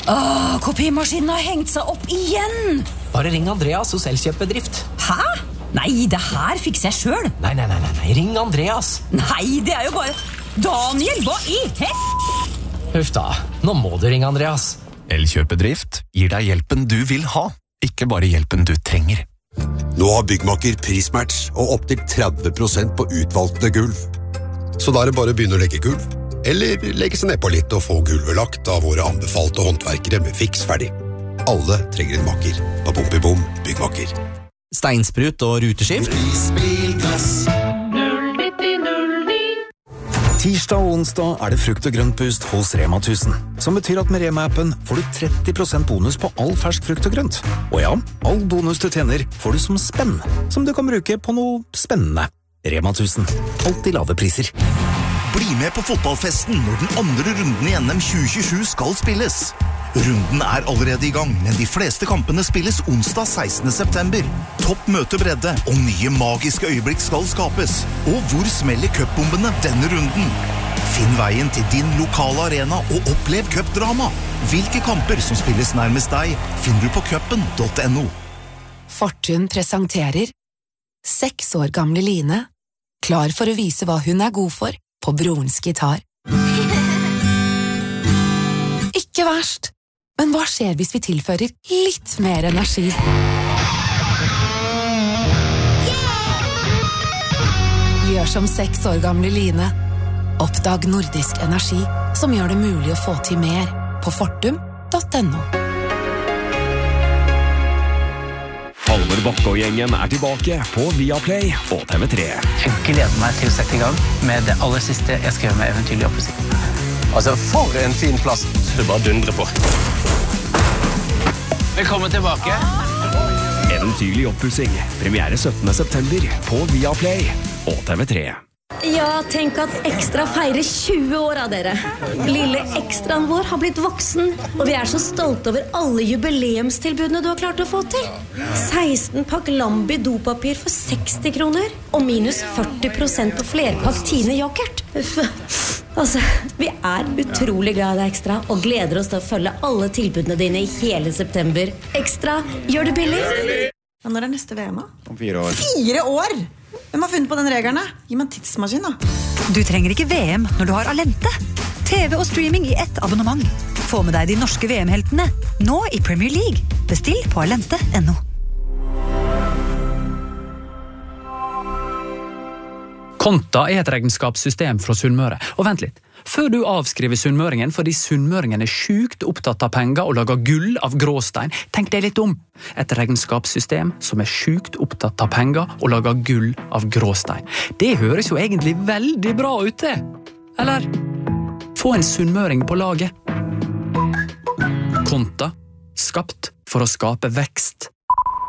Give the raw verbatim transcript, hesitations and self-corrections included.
Åh, kopimaskinen har hengt seg opp igjen! Bare ring Andreas hos Elkjøp-bedrift. Hæ? Nei, det her fikser jeg selv. Nei, nei, nei, nei, ring Andreas. Nei, det er jo bare... Daniel, hva i hel... Huff da, nå må du ringe Andreas. Elkjøp-bedrift gir deg hjelpen du vil ha, ikke bare hjelpen du trenger. Nå har Byggmakker prismatch og opp til tretti prosent på utvalgte gulv. Så da er det bare å begynne å legge gulv, eller legge seg ned på litt og få gulvet lagt av våre anbefalte håndverkere med fiks ferdig. Alle trenger en makker på Bom i Bom Byggmakker. Steinsprut og ruteskift. Tirsdag og onsdag er det frukt- og grøntboost hos Rema tusen, som betyr at med Rema-appen får du tretti prosent bonus på all fersk frukt og grønt. Og ja, all bonus du tjener får du som spenn, som du kan bruke på noe spennende. Rema tusen, alltid lave priser. Bli med på fotballfesten når den andre runden i N M tjue tjuesju skal spilles. Runden er allerede i gang, men de fleste kampene spilles onsdag sekstende september. Topp møtebredde og nye magiske øyeblikk skal skapes. Og hvor smeller cupbombene denne runden? Finn veien til din lokale arena og opplev cupdrama. Hvilke kamper som spilles nærmest deg, finner du på cupen punktum no. Fortun presenterer seks år gamle Line, klar for å vise hva hun er god for på brorens gitar. Ikke verst. Men hva skjer hvis vi tilfører litt mer energi? Gjør som seks år gamle Line. Oppdag nordisk energi, som gjør det mulig å få til mer på fortum punktum no. Halvor Bakke og gjengen er tilbake på Viaplay og T V tre. Jeg gleder meg til å sette i gang med det aller siste jeg skal gjøre med Eventyrlig oppussing. Altså, for en fin plass. Så det bare dundrer på. Velkommen tilbake. Eventyrlig oppussing. Premiere syttende september på Viaplay og T V tre. Ja, tenk at Ekstra feirer tjue år av dere. Lille Ekstraen vår har blitt voksen, og vi er så stolte over alle jubileumstilbudene du har klart å få til. seksten pakk Lambi dopapir for seksti kroner, og minus førti prosent på flerpakk Tine yoghurt. Altså, vi er utrolig glad i deg, Ekstra, og gleder oss til å følge alle tilbudene dine i hele september. Ekstra, gjør det billig! Ja, når er neste V M? Om fire år. Fire år? Hvem har funnet på den regelen? Gi meg en tidsmaskin, da. Du trenger ikke V M når du har Alente. T V og streaming i ett abonnement. Få med deg de norske V M-heltene, nå i Premier League. Bestill på alente punktum no. Konta er et regnskapssystem fra Sunnmøre. Og vent litt, før du avskriver sunnmøringen fordi sunnmøringen er sjukt opptatt av penger og lager gull av gråstein, tenk deg litt om. Et regnskapssystem som er sjukt opptatt av penger og lager gull av gråstein. Det høres jo egentlig veldig bra ut, det. Eller? Få en sunnmøring på laget. Konta, skapt for å skape vekst.